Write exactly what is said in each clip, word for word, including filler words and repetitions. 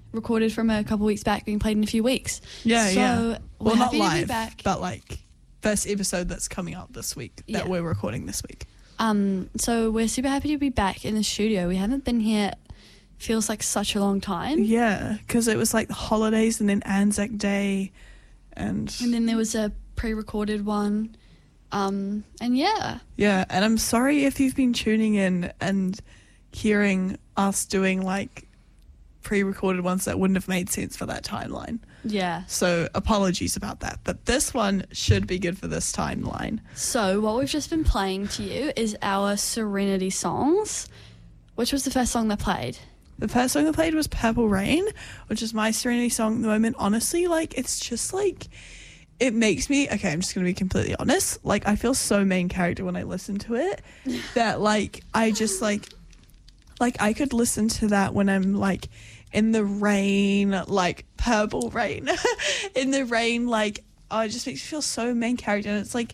recorded from a couple weeks back, being played in a few weeks. Yeah, so yeah. We're Well, not happy to be live, back. but like first episode that's coming up this week that Yeah. we're recording this week. Um, so we're super happy to be back in the studio. We haven't been here, feels like such a long time. Yeah, because it was like the holidays and then Anzac Day, and And then there was a pre-recorded one. Um, and yeah. yeah, and I'm sorry if you've been tuning in and hearing us doing like pre-recorded ones that wouldn't have made sense for that timeline. Yeah. So apologies about that. But this one should be good for this timeline. So what we've just been playing to you is our Serenity songs. Which was the first song they played? The first song I played was Purple Rain, which is my Serenity song at the moment. Honestly, like, it's just like, it makes me, okay, I'm just going to be completely honest. Like, I feel so main character when I listen to it that, like, I just, like, like, I could listen to that when I'm, like, in the rain, like, Purple Rain. In the rain, like, oh, it just makes me feel so main character. And it's, like,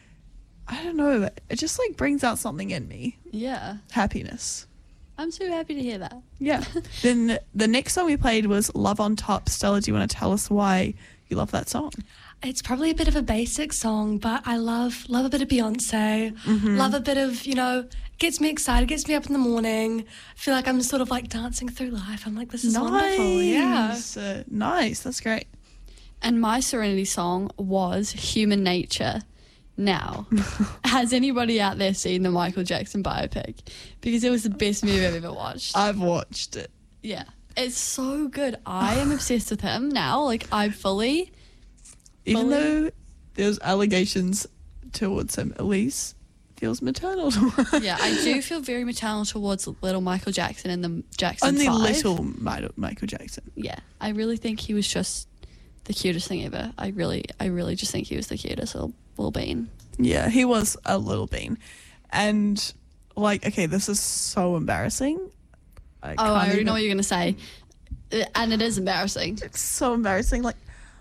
I don't know, it just, like, brings out something in me. Yeah. Happiness. I'm so happy to hear that. Yeah. Then the next song we played was Love on Top. Stella, do you want to tell us why you love that song? It's probably a bit of a basic song, but I love love a bit of Beyonce. Mm-hmm. Love a bit of, you know, gets me excited, gets me up in the morning. I feel like I'm sort of like dancing through life. I'm like, this is nice. wonderful. Yeah. Uh, nice. That's great. And my Serenity song was Human Nature. Now, has anybody out there seen the Michael Jackson biopic? Because it was the best movie I've ever watched. I've watched it. Yeah. It's so good. I am obsessed with him now. Like, I fully... Even fully- though there's allegations towards him, Elise feels maternal towards him. Yeah, I do feel very maternal towards little Michael Jackson and the Jackson Only five. little Mi- Michael Jackson. Yeah. I really think he was just the cutest thing ever. I really, I really just think he was the cutest little, little bean. Yeah, he was a little bean. And, like, okay, this is so embarrassing. I Oh, can't I already even- know what you're going to say. Uh, And it is embarrassing. It's so embarrassing. Like,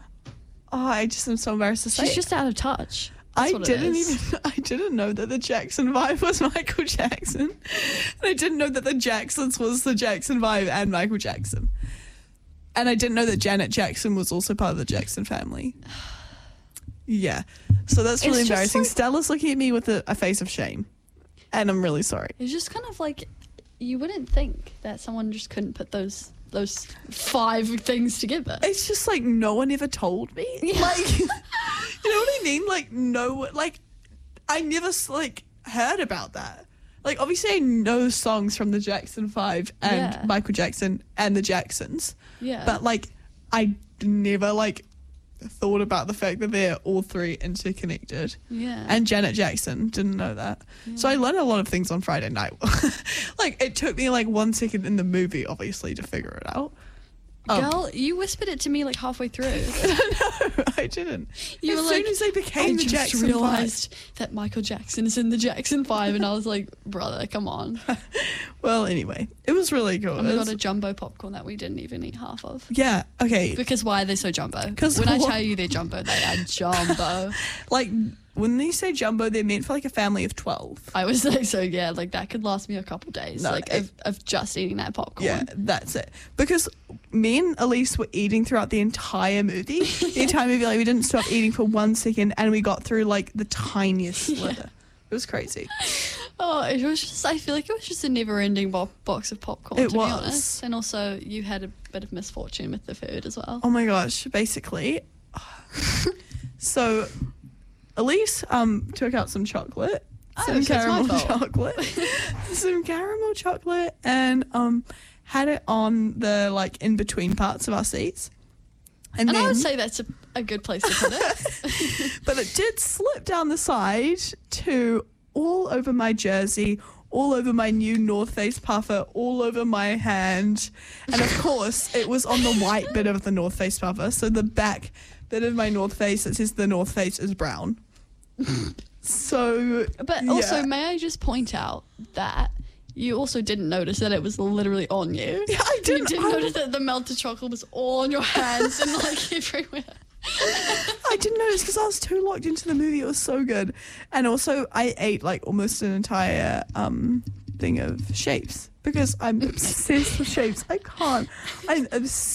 oh, I just am so embarrassed to say She's it. just out of touch. That's I what it didn't is. even I didn't know that the Jackson Five was Michael Jackson. And I didn't know that the Jacksons was the Jackson Five and Michael Jackson. And I didn't know that Janet Jackson was also part of the Jackson family. Yeah. So that's really It's just embarrassing. like- Stella's looking at me with a, a face of shame. And I'm really sorry. It's just kind of like, you wouldn't think that someone just couldn't put those those five things together. It's just like no one ever told me. Yeah. Like, you know what I mean? Like, no, like, I never, like, heard about that. Like, obviously I know songs from the Jackson Five and Yeah. Michael Jackson and the Jacksons. Yeah. But, like, I never, like, thought about the fact that they're all three interconnected. Yeah. And Janet Jackson, didn't know that. So I learned a lot of things on Friday night. Like, it took me, like, one second in the movie, obviously, to figure it out. Um, Girl, you whispered it to me like halfway through. No, I didn't. You as were soon like, as they I became the just Jackson realised that Michael Jackson is in the Jackson Five, and I was like, brother, come on. Five. Well, anyway, it was really cool. And we It got was- a jumbo popcorn that we didn't even eat half of. yeah, okay. Because why are they so jumbo? 'Cause when I what- tell you they're jumbo, they are jumbo. Like, when they say jumbo, they're meant for like a family of twelve. I was like, so yeah, like that could last me a couple days, No, like it- of, of just eating that popcorn. Yeah, that's it. Because me and Elise were eating throughout the entire movie. The entire movie, like, we didn't stop eating for one second, and we got through, like, the tiniest slither. It was crazy. Oh, it was just, I feel like it was just a never-ending bo- box of popcorn, It to was. be honest. And also, you had a bit of misfortune with the food as well. Oh my gosh, basically. So, Elise um took out some chocolate. Oh, Some so it's my caramel fault. chocolate. Some caramel chocolate and um had it on the, like, in-between parts of our seats. And, And then, I would say that's a, a good place to put it. but it did slip down the side to all over my jersey, all over my new North Face puffer, all over my hand. And of course, it was on the white bit of the North Face puffer. So the back bit of my North Face that says the North Face is brown. So, But also, yeah. may I just point out that you also didn't notice that it was literally on you. Yeah, I didn't. You didn't I- notice that the melted chocolate was all on your hands and like everywhere. I didn't notice because I was too locked into the movie. It was so good. And also, I ate, like, almost an entire um thing of shapes because I'm obsessed with shapes. I can't. I'm obsessed.